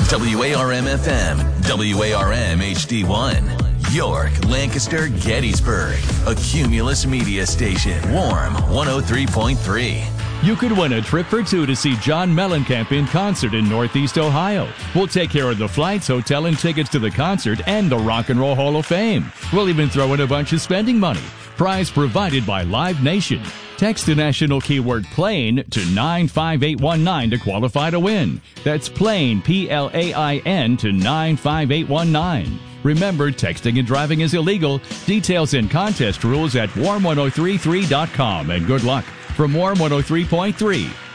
WARM-FM, WARM HD1. York, Lancaster, Gettysburg. A Cumulus Media Station. Warm 103.3. You could win a trip for two to see John Mellencamp in concert in Northeast Ohio. We'll take care of the flights, hotel, and tickets to the concert and the Rock and Roll Hall of Fame. We'll even throw in a bunch of spending money. Prize provided by Live Nation. Text the national keyword PLANE to 95819 to qualify to win. That's PLANE, PLAIN, to 95819. Remember, texting and driving is illegal. Details and contest rules at warm1033.com. And good luck. From Warm 103.3,